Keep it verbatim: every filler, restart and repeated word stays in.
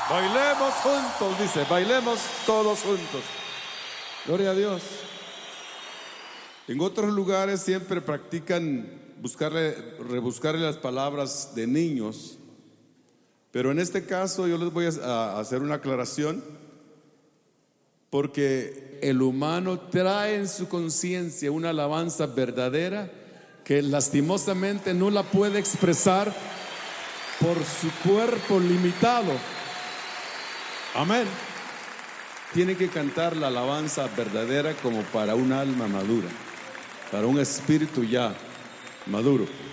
Bailemos juntos, dice, bailemos todos juntos. Gloria a Dios. En otros lugares siempre practican buscarle, rebuscarle las palabras de niños, pero en este caso yo les voy a hacer una aclaración, porque el humano trae en su conciencia una alabanza verdadera que lastimosamente no la puede expresar por su cuerpo limitado. Amén. Tiene que cantar la alabanza verdadera como para un alma madura, para un espíritu ya maduro.